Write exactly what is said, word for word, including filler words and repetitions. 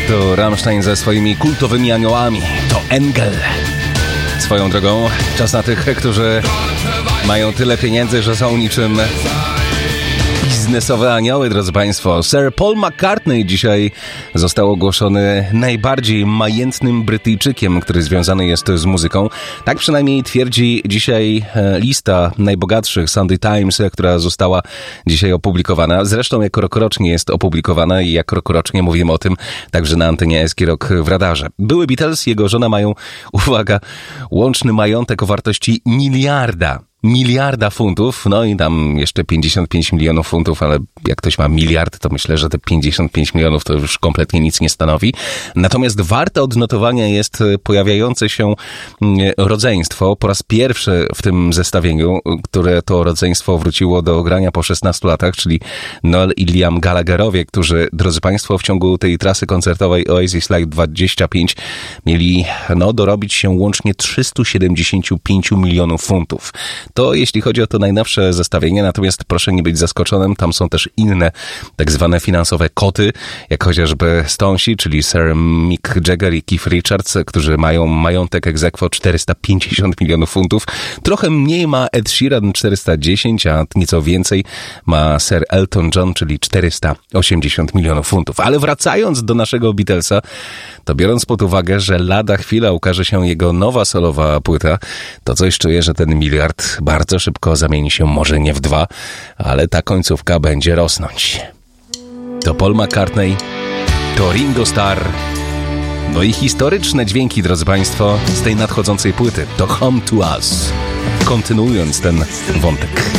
To Rammstein ze swoimi kultowymi aniołami. To Engel. Swoją drogą, czas na tych, którzy mają tyle pieniędzy, że są niczym biznesowe anioły, drodzy Państwo. Sir Paul McCartney dzisiaj został ogłoszony najbardziej majętnym Brytyjczykiem, który związany jest z muzyką. Tak przynajmniej twierdzi dzisiaj lista najbogatszych Sunday Times, która została dzisiaj opublikowana. Zresztą jak rokrocznie jest opublikowana i jak rokrocznie mówimy o tym także na antenie Eski Rock w radarze. Były Beatles, jego żona mają, uwaga, łączny majątek o wartości miliarda. Miliarda funtów, no i tam jeszcze pięćdziesiąt pięć milionów funtów, ale jak ktoś ma miliard, to myślę, że te pięćdziesiąt pięć milionów to już kompletnie nic nie stanowi. Natomiast warte odnotowania jest pojawiające się rodzeństwo. Po raz pierwszy w tym zestawieniu, które to rodzeństwo wróciło do grania po szesnastu latach, czyli Noel i Liam Gallagherowie, którzy, drodzy Państwo, w ciągu tej trasy koncertowej Oasis Live dwadzieścia pięć mieli, no, dorobić się łącznie trzysta siedemdziesiąt pięć milionów funtów. To jeśli chodzi o to najnowsze zestawienie, natomiast proszę nie być zaskoczonym, tam są też inne tak zwane finansowe koty, jak chociażby Stonesi, czyli Sir Mick Jagger i Keith Richards, którzy mają majątek ex aequo czterysta pięćdziesiąt milionów funtów. Trochę mniej ma Ed Sheeran, czterysta dziesięć, a nieco więcej ma Sir Elton John, czyli czterysta osiemdziesiąt milionów funtów. Ale wracając do naszego Beatlesa, to biorąc pod uwagę, że lada chwila ukaże się jego nowa solowa płyta, to coś czuję, że ten miliard bardzo szybko zamieni się może nie w dwa, ale ta końcówka będzie rosnąć. To Paul McCartney, to Ringo Starr, no i historyczne dźwięki, drodzy Państwo, z tej nadchodzącej płyty. To Home to Us. Kontynuując ten wątek.